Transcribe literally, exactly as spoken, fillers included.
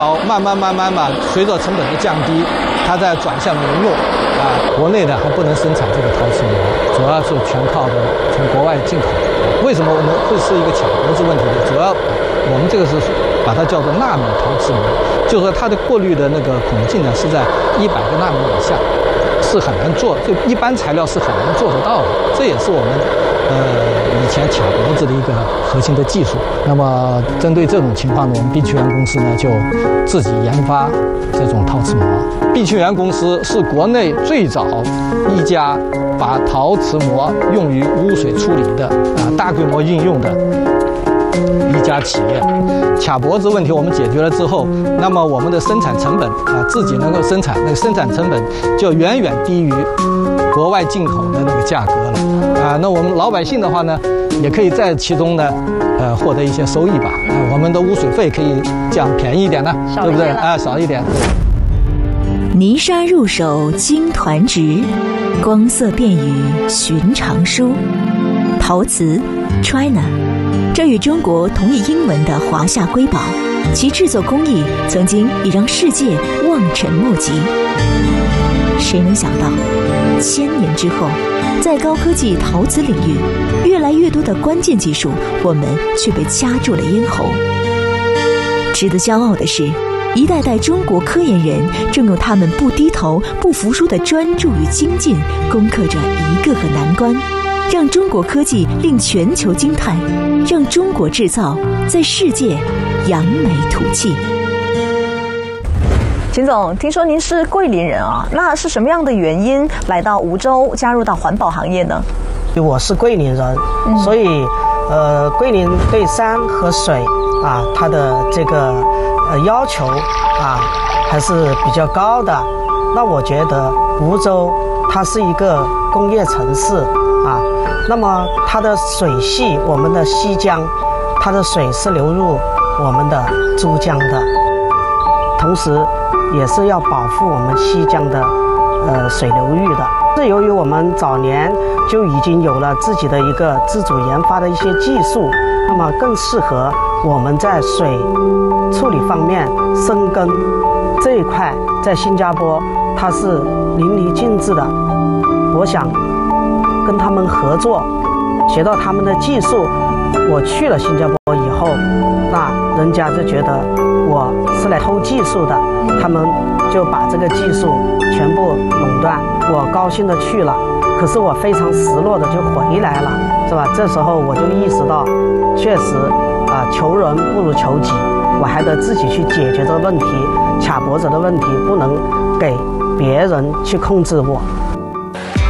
好，慢慢慢慢嘛，随着成本的降低，它在转向农用啊。国内呢还不能生产这个陶瓷膜，主要是全靠的从国外进口。为什么我们会是一个卡脖子问题呢？主要我们这个是把它叫做纳米陶瓷膜，就是说它的过滤的那个孔径呢是在一百个纳米以下，是很难做，就一般材料是很难做得到的。这也是我们呃以前卡脖子的一个核心的技术。那么针对这种情况呢，我们碧泉公司呢就自己研发这种陶瓷膜。碧泉公司是国内最早一家把陶瓷膜用于污水处理的啊大规模应用的一家企业。卡脖子问题我们解决了之后，那么我们的生产成本啊自己能够生产，那个生产成本就远远低于国外进口的那个价格了啊。那我们老百姓的话呢，也可以在其中呢，呃，获得一些收益吧。啊，我们的污水费可以降便宜一点呢，对不对？啊，少一点。 泥沙入手金团直，光色便于寻常书。陶瓷 China， 这与中国同义英文的华夏瑰宝，其制作工艺曾经已让世界望尘莫及。谁能想到，千年之后，在高科技陶瓷领域，越来越多的关键技术，我们却被掐住了咽喉。值得骄傲的是，一代代中国科研人正用他们不低头、不服输的专注与精进，攻克着一个个难关，让中国科技令全球惊叹，让中国制造在世界扬眉吐气。 秦总，听说您是桂林人啊，那是什么样的原因来到梧州，加入到环保行业呢？ 我是桂林人，嗯、所以呃，桂林对山和水啊，它的这个呃要求啊还是比较高的。那我觉得梧州它是一个工业城市啊，那么它的水系，我们的西江，它的水是流入我们的珠江的，同时也是要保护我们西江的呃水流域的。是由于我们早年就已经有了自己的一个自主研发的一些技术，那么更适合我们在水处理方面深耕这一块，在新加坡它是淋漓尽致的。我想跟他们合作，学到他们的技术。我去了新加坡以后，那人家就觉得我是来偷技术的，他们就把这个技术全部垄断。我高兴的去了，可是我非常失落的就回来了，是吧？这时候我就意识到，确实啊、呃，求人不如求己，我还得自己去解决这个问题，卡脖子的问题不能给别人去控制我。